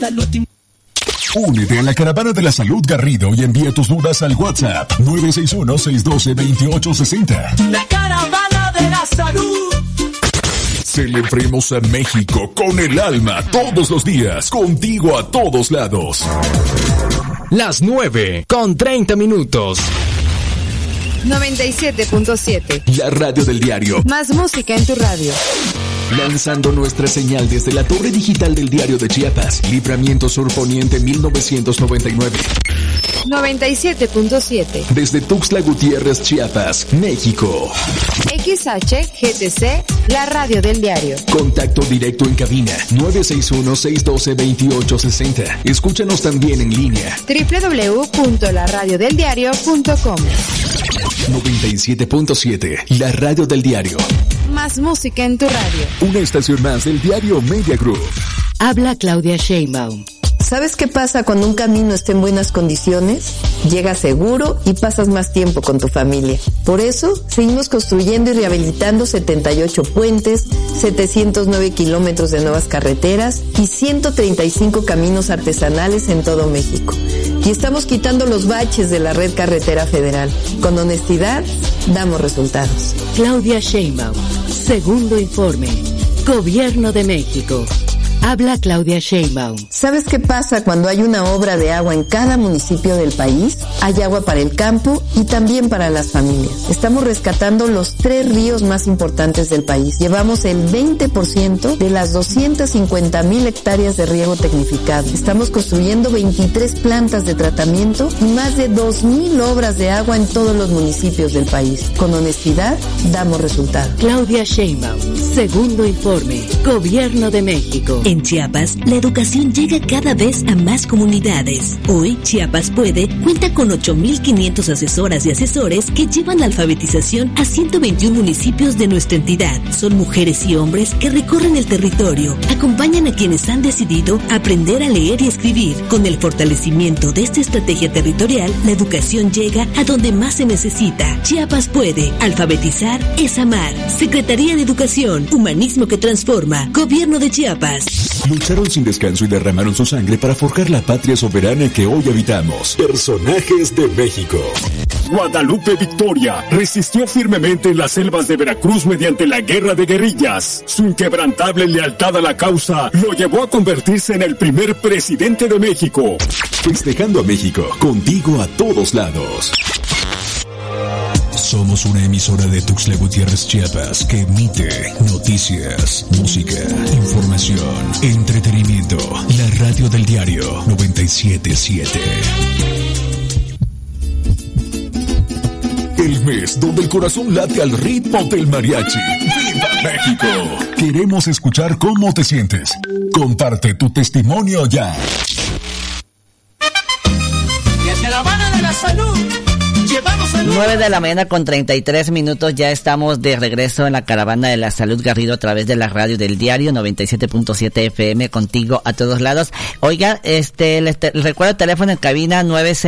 Únete a la Caravana de la Salud Garrido y envía tus dudas al WhatsApp 961-612-2860. La Caravana de la Salud. Celebremos a México con el alma todos los días, contigo a todos lados. Las 9:30. 97.7. La radio del diario. Más música en tu radio. Lanzando nuestra señal desde la torre digital del Diario de Chiapas, Libramiento Sur Poniente 1999. 97.7. Desde Tuxtla Gutiérrez, Chiapas, México. XHGTC, la radio del diario. Contacto directo en cabina 961-612-2860. Escúchanos también en línea. www.laradiodeldiario.com. 97.7, la radio del diario. Más música en tu radio. Una estación más del diario Media Group. Habla Claudia Sheinbaum. ¿Sabes qué pasa cuando un camino está en buenas condiciones? Llegas seguro y pasas más tiempo con tu familia. Por eso, seguimos construyendo y rehabilitando 78 puentes, 709 kilómetros de nuevas carreteras y 135 caminos artesanales en todo México. Y estamos quitando los baches de la red carretera federal. Con honestidad, damos resultados. Claudia Sheinbaum. Segundo informe. Gobierno de México. Habla Claudia Sheinbaum. ¿Sabes qué pasa cuando hay una obra de agua en cada municipio del país? Hay agua para el campo y también para las familias. Estamos rescatando los 3 ríos más importantes del país. Llevamos el 20% de las 250,000 hectáreas de riego tecnificado. Estamos construyendo 23 plantas de tratamiento y más de 2,000 obras de agua en todos los municipios del país. Con honestidad, damos resultados. Claudia Sheinbaum. Segundo informe. Gobierno de México. En Chiapas, la educación llega cada vez a más comunidades. Hoy, Chiapas Puede cuenta con 8,500 asesoras y asesores que llevan la alfabetización a 121 municipios de nuestra entidad. Son mujeres y hombres que recorren el territorio, acompañan a quienes han decidido aprender a leer y escribir. Con el fortalecimiento de esta estrategia territorial, la educación llega a donde más se necesita. Chiapas Puede. Alfabetizar es amar. Secretaría de Educación, Humanismo que Transforma. Gobierno de Chiapas. Lucharon sin descanso y derramaron su sangre para forjar la patria soberana que hoy habitamos. Personajes de México. Guadalupe Victoria resistió firmemente en las selvas de Veracruz mediante la guerra de guerrillas. Su inquebrantable lealtad a la causa lo llevó a convertirse en el primer presidente de México. Festejando a México, contigo a todos lados. Somos una emisora de Tuxtla Gutiérrez, Chiapas, que emite noticias, música, información, entretenimiento. La radio del diario 97.7. El mes donde el corazón late al ritmo del mariachi. ¡Viva México! Queremos escuchar cómo te sientes. Comparte tu testimonio ya. Desde La Habana de la Salud. 9 de la mañana con 33 minutos, ya estamos de regreso en la Caravana de la Salud Garrido a través de la radio del diario 97.7 FM, contigo a todos lados. Oiga, les recuerdo el teléfono en cabina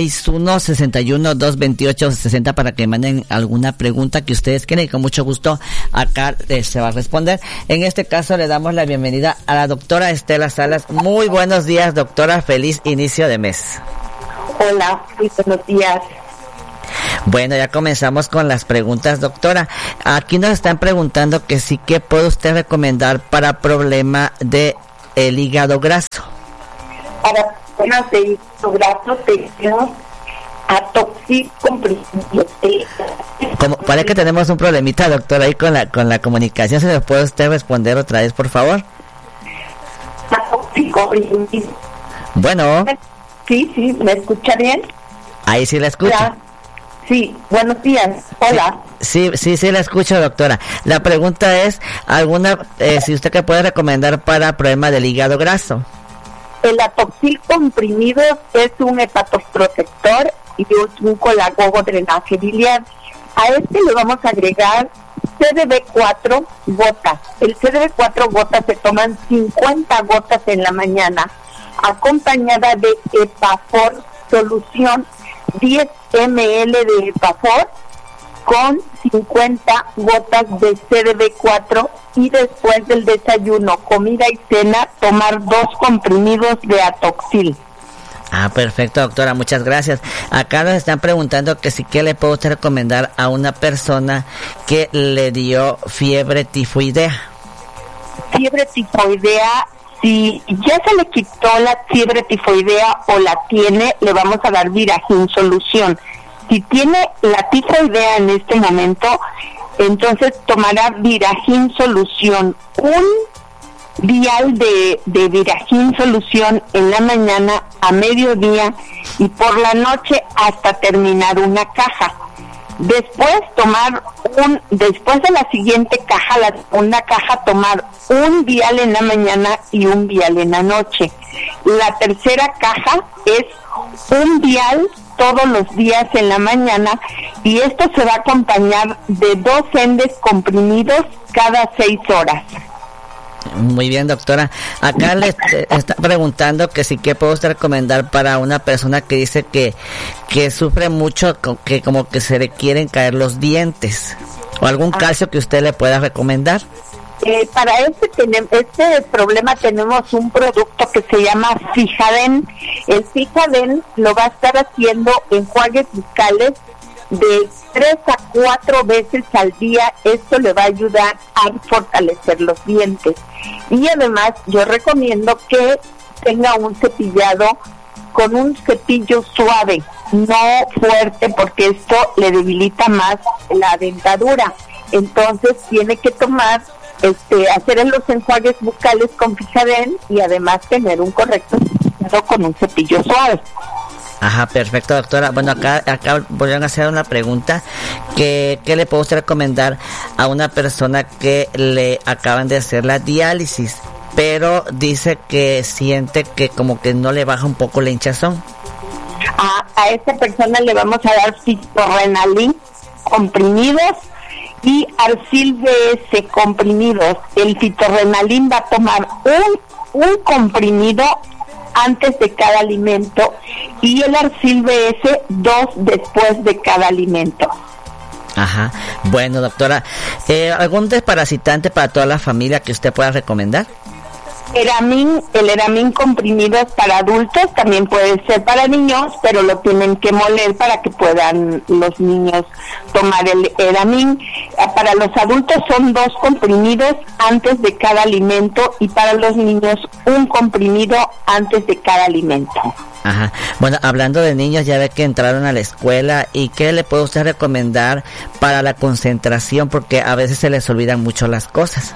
961-61-228-60 para que manden alguna pregunta que ustedes quieran y con mucho gusto acá se va a responder. En este caso le damos la bienvenida a la doctora Estela Salas. Muy buenos días, doctora, feliz inicio de mes. Hola, muy buenos días. Bueno, ya comenzamos con las preguntas, doctora. Aquí nos están preguntando que sí, ¿qué puede usted recomendar para problema de el hígado graso? Para problemas de hígado graso tenemos Atoxil comprimido. Como parece que tenemos un problemita, doctora, ahí con la comunicación. ¿Se me puede usted responder otra vez, por favor? Atoxil comprimido. Bueno. Sí, ¿me escucha bien? Ahí sí la escucho. Hola. Sí, buenos días. Hola. Sí, la escucho, doctora. La pregunta es, si usted que puede recomendar para problema del hígado graso. El Atoxil comprimido es un hepatoprotector y es un colagogo drenaje biliar. A este le vamos a agregar CDB4 gotas. El CDB4 gotas se toman 50 gotas en la mañana, acompañada de Epafor solución 10 ml de Epafor con 50 gotas de CDB4 y después del desayuno, comida y cena, tomar 2 comprimidos de Atoxil. Perfecto, doctora, muchas gracias. Acá nos están preguntando que si qué le puedo recomendar a una persona que le dio fiebre tifoidea. Fiebre tifoidea, si ya se le quitó la fiebre tifoidea o la tiene, le vamos a dar Viragin solución. Si tiene la tifoidea en este momento, entonces tomará Viragin solución, un vial de Viragin solución en la mañana, a mediodía y por la noche hasta terminar una caja. Después después de la siguiente caja, la segunda caja, tomar un vial en la mañana y un vial en la noche. La tercera caja es un vial todos los días en la mañana y esto se va a acompañar de 2 endes comprimidos cada 6 horas. Muy bien, doctora. Acá le está preguntando que si qué puedo recomendar para una persona que dice que sufre mucho, que como que se le quieren caer los dientes, o algún calcio que usted le pueda recomendar. Para este problema tenemos un producto que se llama Fijaden. El Fijaden lo va a estar haciendo enjuagues bucales de 3 a 4 veces al día. Esto le va a ayudar a fortalecer los dientes. Y además yo recomiendo que tenga un cepillado con un cepillo suave, no fuerte, porque esto le debilita más la dentadura. Entonces tiene que hacer los enjuagues bucales con Fijaden y además tener un correcto cepillado con un cepillo suave. Perfecto, doctora. Bueno, acá volvieron a hacer una pregunta. ¿Qué le puedo recomendar a una persona que le acaban de hacer la diálisis, pero dice que siente que como que no le baja un poco la hinchazón? A esta persona le vamos a dar Fitorrenalin comprimidos y Arcil BS comprimidos. El Fitorrenalin va a tomar un comprimido antes de cada alimento y el Arcil BS 2 después de cada alimento. Bueno, doctora, ¿algún desparasitante para toda la familia que usted pueda recomendar? El Eramin comprimido es para adultos, también puede ser para niños, pero lo tienen que moler para que puedan los niños tomar el Eramin. Para los adultos son 2 comprimidos antes de cada alimento y para los niños un comprimido antes de cada alimento. Bueno, hablando de niños, ya ve que entraron a la escuela, ¿y qué le puede usted recomendar para la concentración? Porque a veces se les olvidan mucho las cosas.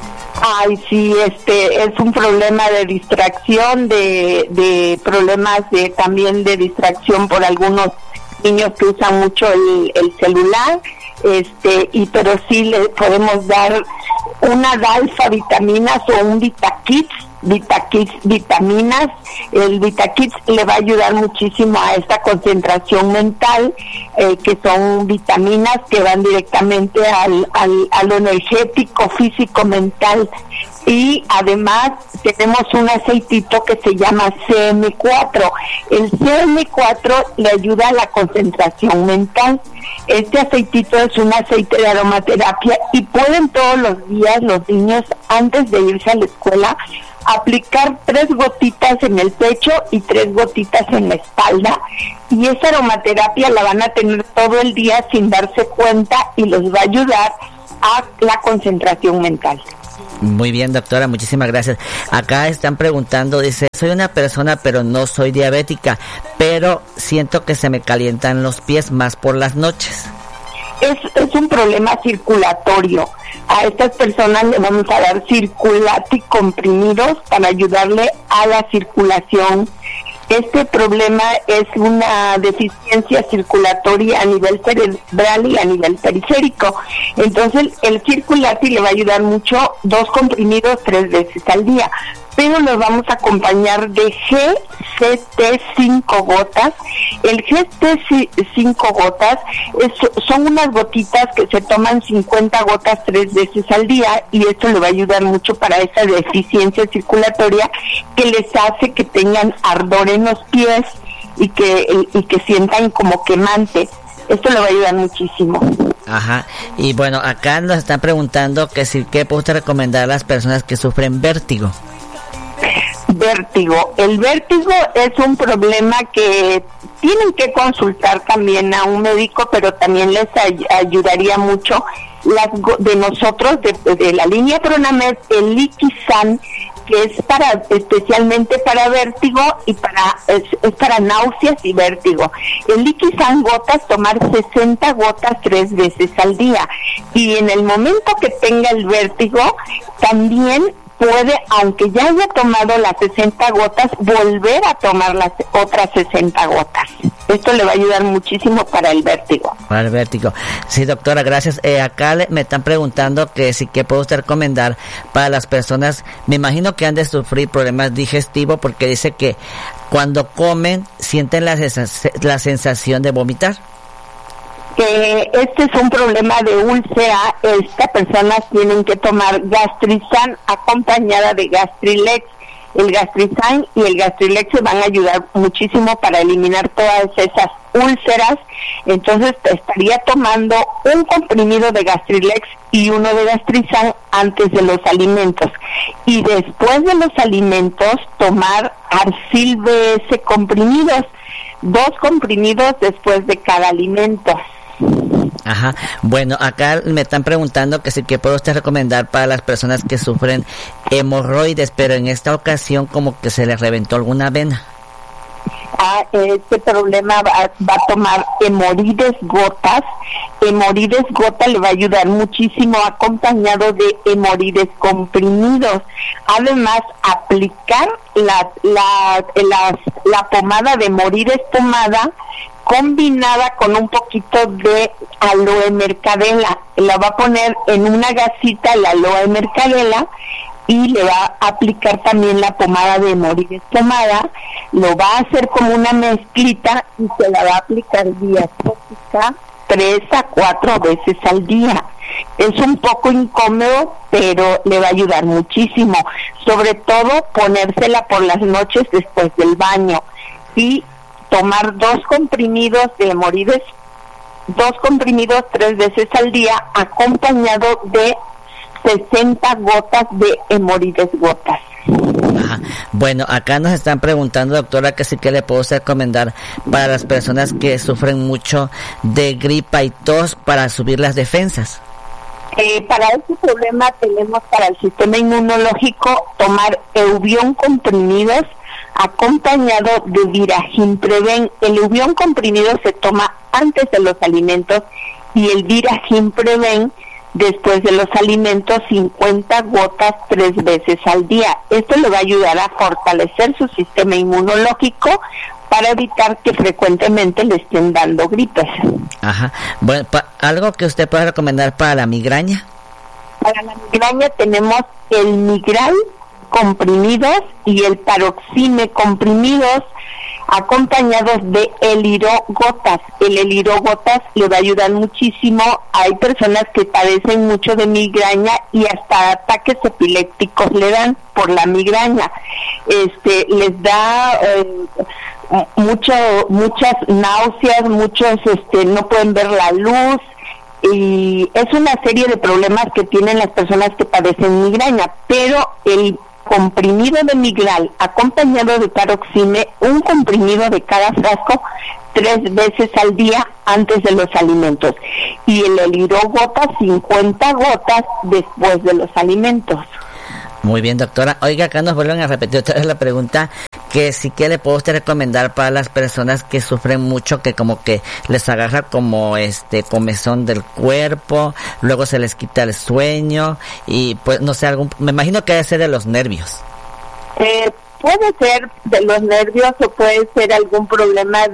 Sí, es un problema de distracción, de problemas también de distracción por algunos niños que usan mucho el celular, pero sí le podemos dar una Dalfa vitaminas o un VitaKids vitaminas. El VitaKids le va a ayudar muchísimo a esta concentración mental, que son vitaminas que van directamente a lo energético, físico, mental. Y además tenemos un aceitito que se llama CM4. El CM4 le ayuda a la concentración mental. Este aceitito es un aceite de aromaterapia y pueden todos los días los niños, antes de irse a la escuela, aplicar 3 gotitas en el pecho y 3 gotitas en la espalda, y esa aromaterapia la van a tener todo el día sin darse cuenta y les va a ayudar a la concentración mental. Muy bien, doctora, muchísimas gracias. Acá están preguntando, dice, soy una persona pero no soy diabética, pero siento que se me calientan los pies más por las noches. Es un problema circulatorio. A estas personas le vamos a dar Circulati comprimidos para ayudarle a la circulación. Este problema es una deficiencia circulatoria a nivel cerebral y a nivel periférico. Entonces el Circulati le va a ayudar mucho, 2 comprimidos 3 veces al día. Pero los vamos a acompañar de GCT 5 gotas. El GCT 5 gotas son unas gotitas que se toman 50 gotas 3 veces al día, y esto le va a ayudar mucho para esa deficiencia circulatoria que les hace que tengan ardor en los pies y que sientan como quemante. Esto le va a ayudar muchísimo. Ajá. Y bueno, acá nos están preguntando que si qué puede usted recomendar a las personas que sufren vértigo. Vértigo. El vértigo es un problema que tienen que consultar también a un médico, pero también les ayudaría mucho de nosotros, de la línea Pronamed, el Liquisan, que es especialmente para vértigo y es para náuseas y vértigo. El Liquisan gotas, tomar 60 gotas 3 veces al día. Y en el momento que tenga el vértigo, también puede, aunque ya haya tomado las 60 gotas, volver a tomar las otras 60 gotas. Esto le va a ayudar muchísimo para el vértigo. Para el vértigo. Sí, doctora, gracias. Acá me están preguntando que si qué puedo usted recomendar para las personas, me imagino que han de sufrir problemas digestivos, porque dice que cuando comen sienten la sensación de vomitar. Este es un problema de úlcera. Estas personas tienen que tomar Gastrisan acompañada de Gastrilex. El Gastrisan y el Gastrilex se van a ayudar muchísimo para eliminar todas esas úlceras. Entonces estaría tomando un comprimido de Gastrilex y uno de Gastrisan antes de los alimentos. Y después de los alimentos tomar Arcil BS comprimidos, 2 comprimidos después de cada alimento. Ajá. Bueno, acá me están preguntando que si qué puede usted recomendar para las personas que sufren hemorroides, pero en esta ocasión como que se les reventó alguna vena. Este problema va a tomar Hemorides Gotas. Hemorides Gota le va a ayudar muchísimo, acompañado de Hemorides comprimidos. Además, aplicar la pomada de Hemorides pomada combinada con un poquito de aloe mercadela. La va a poner en una gasita la aloe mercadela y le va a aplicar también la pomada de Hemorides pomada. Lo va a hacer como una mezclita y se la va a aplicar vía tópica 3 a 4 veces al día. Es un poco incómodo, pero le va a ayudar muchísimo. Sobre todo ponérsela por las noches después del baño. Y tomar 2 comprimidos de Hemorides, 2 comprimidos 3 veces al día, acompañado de 60 gotas de Hemorides Gotas. Ajá. Bueno, acá nos están preguntando, doctora, que sí que le puedo recomendar para las personas que sufren mucho de gripa y tos para subir las defensas. Para este problema tenemos para el sistema inmunológico tomar Eubión comprimidos acompañado de Viragin-Preven. El Eubión comprimido se toma antes de los alimentos y el Viragin-Preven después de los alimentos, 50 gotas 3 veces al día. Esto le va a ayudar a fortalecer su sistema inmunológico para evitar que frecuentemente le estén dando gripes. Ajá. Bueno, ¿algo que usted pueda recomendar para la migraña? Para la migraña tenemos el Migral comprimidos y el Paroxime comprimidos acompañados de Elirogotas. El Elirogotas le va a ayudar muchísimo. Hay personas que padecen mucho de migraña y hasta ataques epilépticos le dan por la migraña. Les da muchas náuseas, no pueden ver la luz, y es una serie de problemas que tienen las personas que padecen migraña. Pero el comprimido de Migral acompañado de Paroxime, un comprimido de cada frasco 3 veces al día antes de los alimentos, y el Elirogotas 50 gotas después de los alimentos. Muy bien, doctora. Oiga, acá nos vuelven a repetir otra vez la pregunta, que sí que le puedo usted recomendar para las personas que sufren mucho, que como que les agarra como comezón del cuerpo, luego se les quita el sueño y pues no sé, me imagino que debe ser de los nervios. Puede ser de los nervios o puede ser algún problema